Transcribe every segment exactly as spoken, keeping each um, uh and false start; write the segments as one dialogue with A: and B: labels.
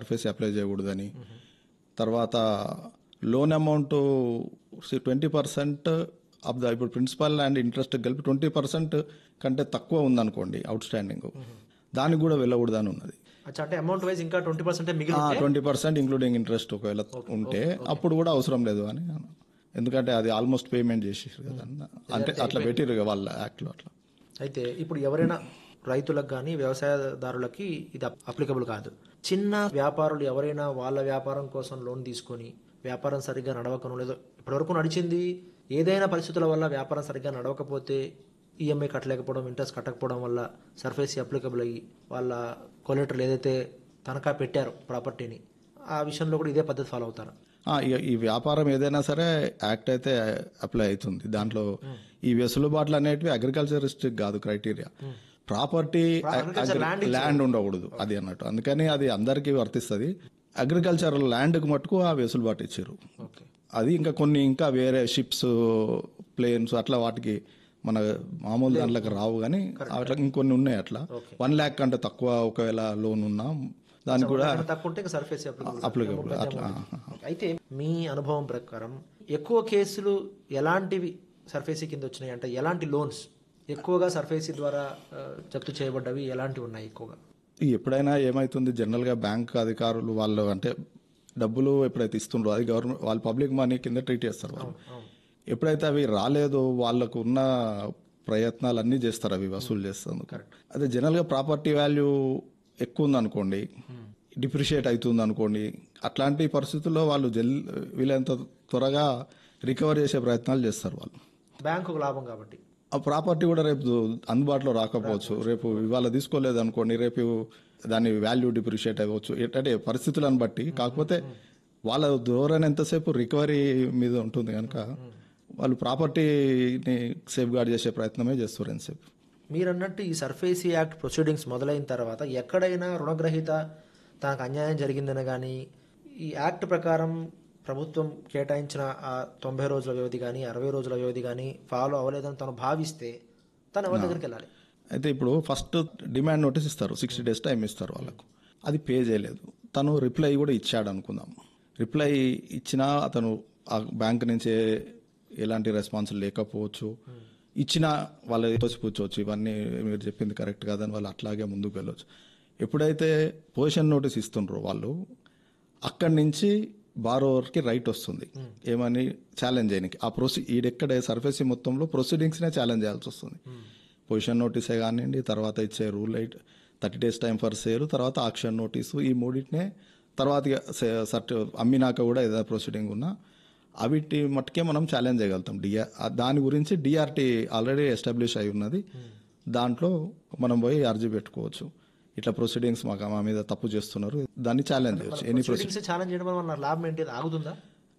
A: SARFAESI apply చేయకూడదని. తర్వాత loan amount twenty percent of the ఇప్పుడు ప్రిన్సిపల్ అండ్ ఇంట్రెస్ట్ కలిపి ట్వంటీ పర్సెంట్ కంటే తక్కువ ఉందనుకోండి అవుట్ స్టాండింగ్, దానికి కూడా వెళ్ళకూడదు అని ఉన్నది.
B: అంటే అమౌంట్ వైజ్ ఇంకా twenty percent
A: twenty percent including interest ఒకవేళ ఉంటే అప్పుడు కూడా అవసరం లేదు అని, ఎందుకంటే అది ఆల్మోస్ట్ పేమెంట్ చేసేసారు కదా, అంటే అట్లా పెట్టిరు వాళ్ళ యాక్ట్లో అట్లా.
B: అయితే ఇప్పుడు ఎవరైనా రైతులకు కానీ వ్యవసాయదారులకి ఇది అప్లికబుల్ కాదు. చిన్న వ్యాపారులు ఎవరైనా వాళ్ళ వ్యాపారం కోసం లోన్ తీసుకొని వ్యాపారం సరిగ్గా నడవకను, లేదో ఇప్పటివరకు నడిచింది ఏదైనా పరిస్థితుల వల్ల వ్యాపారం సరిగ్గా నడవకపోతే ఈఎంఐ కట్టలేకపోవడం, ఇంట్రెస్ట్ కట్టకపోవడం వల్ల సర్ఫేసీ అప్లికబుల్ అయ్యి వాళ్ళ కొలెటర్లు ఏదైతే తనఖా పెట్టారో ప్రాపర్టీని, ఆ విషయంలో కూడా ఇదే పద్ధతి ఫాలో అవుతారు.
A: ఈ వ్యాపారం ఏదైనా సరే యాక్ట్ అయితే అప్లై అవుతుంది. దాంట్లో ఈ వెసులుబాట్లు అనేటివి అగ్రికల్చరిస్టిక్ కాదు క్రైటీరియా, ప్రాపర్టీ ల్యాండ్ ఉండకూడదు అది అన్నట్టు. అందుకని అది అందరికీ వర్తిస్తుంది. అగ్రికల్చరల్ ల్యాండ్కి మటుకు ఆ వెసులుబాటు ఇచ్చారు. అది ఇంకా కొన్ని ఇంకా వేరే షిప్స్, ప్లేన్స్ అట్లా వాటికి మన మామూలు దాంట్లోకి రావు, కానీ అట్లా ఇంకొన్ని ఉన్నాయి. అట్లా వన్ ల్యాక్ కంటే తక్కువ ఒకవేళ లోన్ ఉన్నా దానికి కూడా అప్లికబుల్ అట్లా.
B: అయితే మీ అనుభవం ప్రకారం ఎక్కువ కేసులు ఎలాంటివి సర్ఫేసీ కింద వచ్చినాయి, అంటే ఎలాంటి లోన్స్ ఎక్కువగా సర్ఫేసీ ద్వారా జప్తు చేయబడ్డవి ఎలాంటివి ఉన్నాయి ఎక్కువగా?
A: ఎప్పుడైనా ఏమైతుంది, జనరల్గా బ్యాంక్ అధికారులు వాళ్ళు అంటే డబ్బులు ఎప్పుడైతే ఇస్తుండ్రో అది గవర్నమెంట్ వాళ్ళు పబ్లిక్ మనీ కింద ట్రీట్ చేస్తారు వాళ్ళు. ఎప్పుడైతే అవి రాలేదో వాళ్ళకు ఉన్న ప్రయత్నాలు అన్నీ చేస్తారు అవి వసూలు చేస్తారు. అదే జనరల్గా ప్రాపర్టీ వాల్యూ ఎక్కువ ఉందనుకోండి, డిప్రిషియేట్ అవుతుంది అనుకోండి, అట్లాంటి పరిస్థితుల్లో వాళ్ళు జల్ వీళ్ళంత త్వరగా రికవర్ చేసే ప్రయత్నాలు చేస్తారు వాళ్ళు.
B: బ్యాంకు లాభం కాబట్టి
A: ఆ ప్రాపర్టీ కూడా రేపు అందుబాటులో రాకపోవచ్చు. రేపు ఇవాళ తీసుకోలేదు అనుకోండి, రేపు దాని వాల్యూ డిప్రిషియేట్ అవ్వచ్చు, అంటే పరిస్థితులను బట్టి. కాకపోతే వాళ్ళ ధోరణి ఎంతసేపు రికవరీ మీద ఉంటుంది కనుక వాళ్ళు ప్రాపర్టీని సేఫ్ గార్డ్ చేసే ప్రయత్నమే చేస్తారు ఎంతసేపు.
B: మీరు అన్నట్టు ఈ సర్ఫేసీ యాక్ట్ ప్రొసీడింగ్స్ మొదలైన తర్వాత ఎక్కడైనా రుణగ్రహీత తనకు అన్యాయం జరిగిందని కానీ ఈ యాక్ట్ ప్రకారం ప్రభుత్వం కేటాయించిన ఆ తొంభై రోజుల వ్యవధి కానీ అరవై రోజుల వ్యవధి కానీ ఫాలో అవ్వలేదని తను భావిస్తే తను ఎవరి దగ్గరికి వెళ్ళాలి?
A: అయితే ఇప్పుడు ఫస్ట్ డిమాండ్ నోటీస్ ఇస్తారు, సిక్స్టీ డేస్ టైం ఇస్తారు వాళ్ళకు. అది పే చేయలేదు, తను రిప్లై కూడా ఇచ్చాడు అనుకుందాం. రిప్లై ఇచ్చినా అతను ఆ బ్యాంక్ నుంచి ఎలాంటి రెస్పాన్స్ లేకపోవచ్చు, ఇచ్చినా వాళ్ళు తోసిపుచ్చవచ్చు, ఇవన్నీ మీరు చెప్పింది కరెక్ట్ కాదని వాళ్ళు అట్లాగే ముందుకు వెళ్ళవచ్చు. ఎప్పుడైతే పొజిషన్ నోటీస్ ఇస్తుండ్రో వాళ్ళు, అక్కడి నుంచి బారోవర్కి రైట్ వస్తుంది ఏమని ఛాలెంజ్ చేయడానికి. ఆ ప్రొసీ ఈడెక్కడ సర్ఫేసీ మొత్తంలో ప్రొసీడింగ్స్నే ఛాలెంజ్ చేయాల్సి వస్తుంది. పొజిషన్ నోటీసే కానివ్వండి, తర్వాత ఇచ్చే rule eight thirty days time for sale, తర్వాత ఆక్షన్ నోటీసు, ఈ మూడింటినే తర్వాత సర్టి అమ్మినాక కూడా ఏదైనా ప్రొసీడింగ్ ఉన్నా అవిటి మట్టుకే మనం ఛాలెంజ్ చేయగలుగుతాం. డిఆర్ దాని గురించి డిఆర్టీ ఆల్రెడీ ఎస్టాబ్లిష్ అయి ఉన్నది, దాంట్లో మనం పోయి అర్జీ పెట్టుకోవచ్చు. ఇట్లా ప్రొసీడింగ్స్ మాకు మా మీద తప్పు చేస్తున్నారు, దాన్ని ఛాలెంజ్ చేయొచ్చు. ఎనీ
B: ప్రొసీడింగ్స్ ఛాలెంజ్ చేయడం వల్ల లాభం ఏంటి, ఆగుతుందా?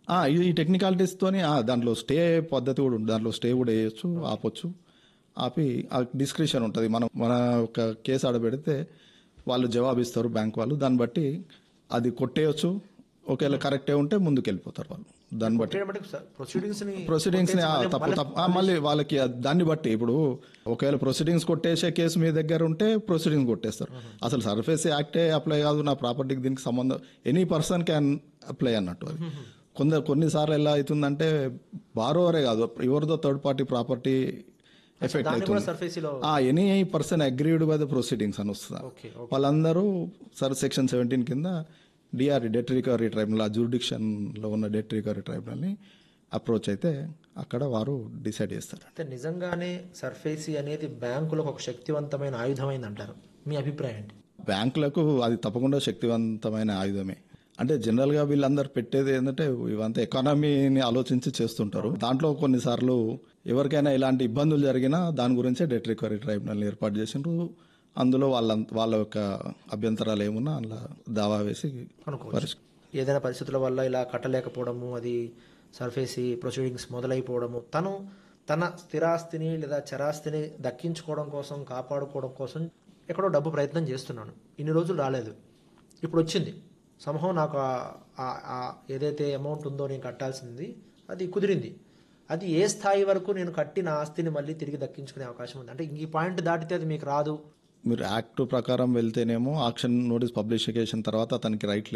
A: ఈ టెక్నికాలిటీస్ తోని దాంట్లో స్టే పద్ధతి కూడా ఉంటుంది, దాంట్లో స్టే కూడా వేయచ్చు, ఆపొచ్చు. ఆపి ఆ డిస్క్రిప్షన్ ఉంటుంది. మనం మన ఒక కేసు ఆడబెడితే వాళ్ళు జవాబిస్తారు బ్యాంక్ వాళ్ళు, దాన్ని బట్టి అది కొట్టేయచ్చు. ఒకవేళ కరెక్టే ఉంటే ముందుకు వెళ్ళిపోతారు వాళ్ళు. దాన్ని బట్టి ప్రొసీడింగ్స్ తప్పు తప్పు మళ్ళీ వాళ్ళకి దాన్ని బట్టి ఇప్పుడు ఒకవేళ ప్రొసీడింగ్స్ కొట్టేసే కేసు మీ దగ్గర ఉంటే ప్రొసీడింగ్స్ కొట్టేస్తారు. అసలు సర్ఫేస్ యాక్టే అప్లై కాదు, నా ప్రాపర్టీకి దీనికి సంబంధం, ఎనీ పర్సన్ క్యాన్ అప్లై అన్నట్టు. అది కొందరు కొన్నిసార్లు ఎలా అవుతుందంటే బారోవరే కాదు, ఎవరిదో థర్డ్ పార్టీ ప్రాపర్టీ ఎఫెక్ట్ అవుతుంది. Any person agreed by the proceedings అని వస్తుంది. వాళ్ళందరూ సర్ సెక్షన్ సెవెంటీన్ కింద డిఆర్ఈ డెట్ రికవరీ ట్రైబ్యునల్, ఆ జ్యూరిడిక్షన్లో ఉన్న డెట్ రికవరీ ట్రైబ్యునల్ని అప్రోచ్ అయితే అక్కడ వారు డిసైడ్ చేస్తారు.
B: అంటే నిజంగానే సర్ఫేసీ అనేది బ్యాంకులకు ఒక శక్తివంతమైన ఆయుధమైంది అంటారు, మీ అభిప్రాయం ఏంటి?
A: బ్యాంకులకు అది తప్పకుండా శక్తివంతమైన ఆయుధమే. అంటే జనరల్గా వీళ్ళందరూ పెట్టేది ఏంటంటే ఇవంతా ఎకానమీని ఆలోచించి చేస్తుంటారు. దాంట్లో కొన్నిసార్లు ఎవరికైనా ఇలాంటి ఇబ్బందులు జరిగినా దాని గురించే డెట్ రికవరీ ట్రైబ్యునల్ ఏర్పాటు చేసిండ్రు. అందులో వాళ్ళ వాళ్ళ యొక్క అభ్యంతరాలు ఏమున్నా అలా దావా వేసి
B: ఏదైనా పరిస్థితుల వల్ల ఇలా కట్టలేకపోవడము, అది సర్ఫేసీ ప్రొసీడింగ్స్ మొదలైపోవడము, తను తన స్థిరాస్తిని లేదా చరాస్తిని దక్కించుకోవడం కోసం, కాపాడుకోవడం కోసం ఎక్కడో డబ్బు ప్రయత్నం చేస్తున్నాను, ఇన్ని రోజులు రాలేదు, ఇప్పుడు వచ్చింది, సమూహం నాకు ఏదైతే అమౌంట్ ఉందో నేను కట్టాల్సింది అది కుదిరింది, అది ఏ స్థాయి వరకు నేను కట్టిన ఆస్తిని మళ్ళీ తిరిగి దక్కించుకునే అవకాశం ఉంది? అంటే ఈ పాయింట్ దాటితే అది మీకు రాదు.
A: మీరు యాక్ట్ ప్రకారం వెళ్తేనేమో ఆక్షన్ నోటీస్ పబ్లికేషన్ తర్వాత అతనికి రైట్